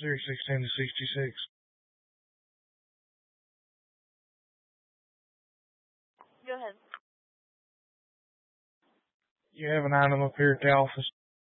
016 to 66. Go ahead. You have an item up here at the office.